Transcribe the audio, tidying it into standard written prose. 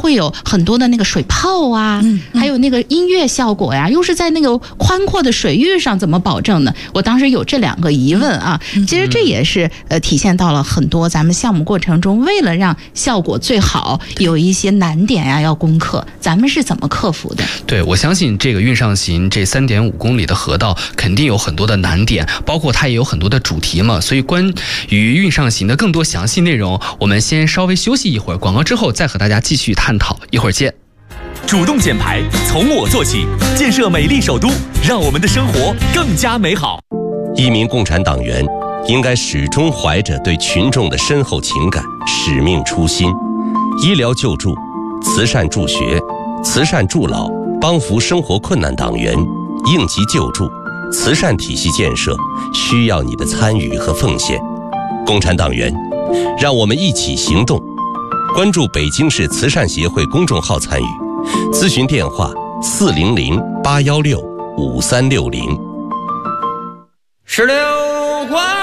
会有很多的那个水泡啊，还有那个音乐效果呀，又是在那个宽阔的水域上，怎么保证呢？我当时有这2个疑问啊。其实这也是体现到了很多咱们项目过程中，为了让效果最好，有一些难点呀要攻克，咱们是怎么克服的？ 对，我相信这个运上行这3.5公里的河道肯定有很多的难点，包括它也有很多的主题嘛。所以关于运上行的更多详细内容，我们先稍微休息一会儿，广告之后再和大家继续探讨。一会儿见。 主动减排，从我做起，建设美丽首都，让我们的生活更加美好。 一名共产党员应该始终怀着对群众的深厚情感、使命初心。医疗救助、慈善助学、慈善助老，帮扶生活困难党员，应急救助、慈善体系建设需要你的参与和奉献。共产党员，让我们一起行动。关注北京市慈善协会公众号参与，咨询电话400-816-5360。 16块